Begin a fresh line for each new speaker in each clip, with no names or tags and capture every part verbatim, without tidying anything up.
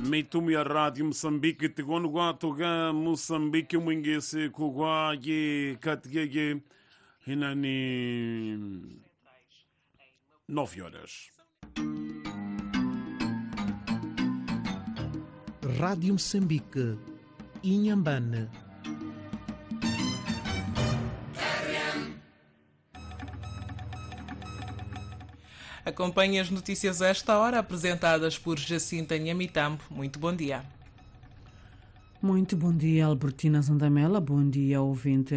Meitumi a Rádio Moçambique, Tigonugua, Toga, Moçambique, Mwingese, Kugwa, Ye, Katgege, Hinani. Nove horas.
Rádio Moçambique, Inhambane.
Acompanhe as notícias a esta hora, apresentadas por Jacinta Nhamitambo. Muito bom dia.
Muito bom dia, Albertina Sandamela. Bom dia, ouvinte.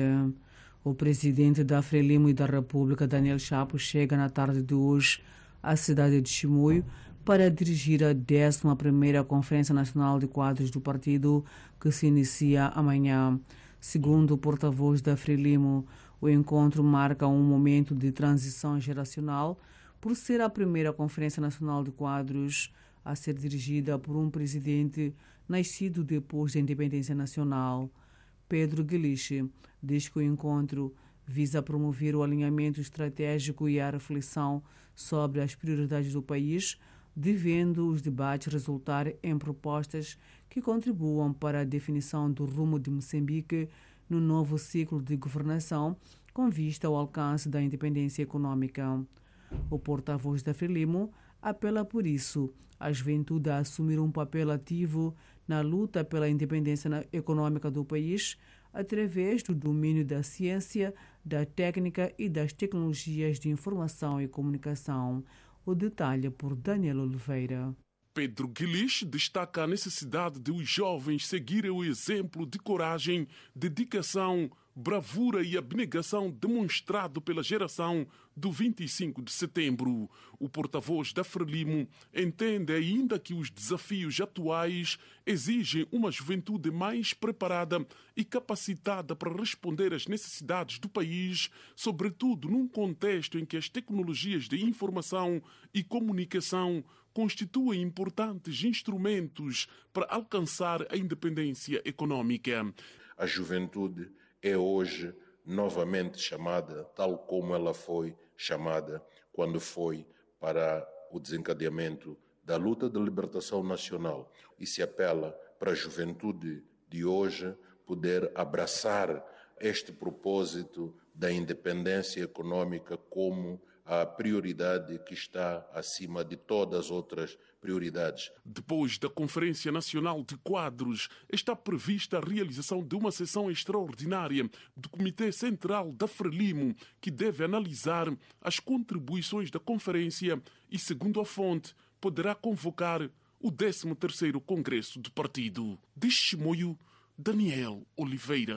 O presidente da Frelimo e da República, Daniel Chapo, chega na tarde de hoje à cidade de Chimoio para dirigir a décima primeira Conferência Nacional de Quadros do partido, que se inicia amanhã. Segundo o porta-voz da Frelimo, o encontro marca um momento de transição geracional, por ser a primeira Conferência Nacional de Quadros a ser dirigida por um presidente nascido depois da independência nacional. Pedro Gueliche diz que o encontro visa promover o alinhamento estratégico e a reflexão sobre as prioridades do país, devendo os debates resultar em propostas que contribuam para a definição do rumo de Moçambique no novo ciclo de governação, com vista ao alcance da independência econômica. O porta-voz da Frelimo apela por isso à juventude a assumir um papel ativo na luta pela independência econômica do país, através do domínio da ciência, da técnica e das tecnologias de informação e comunicação. O detalhe por Daniel Oliveira.
Pedro Gueliche destaca a necessidade de os jovens seguirem o exemplo de coragem, dedicação, bravura e abnegação demonstrado pela geração do vinte e cinco de setembro. O porta-voz da Frelimo entende ainda que os desafios atuais exigem uma juventude mais preparada e capacitada para responder às necessidades do país, sobretudo num contexto em que as tecnologias de informação e comunicação constituem importantes instrumentos para alcançar a independência econômica.
A juventude é hoje novamente chamada, tal como ela foi chamada quando foi para o desencadeamento da luta de libertação nacional, e se apela para a juventude de hoje poder abraçar este propósito da independência econômica como a prioridade que está acima de todas as outras prioridades.
Depois da Conferência Nacional de Quadros, está prevista a realização de uma sessão extraordinária do Comitê Central da Frelimo, que deve analisar as contribuições da conferência e, segundo a fonte, poderá convocar o décimo terceiro Congresso do partido. De Chimoio, Daniel Oliveira.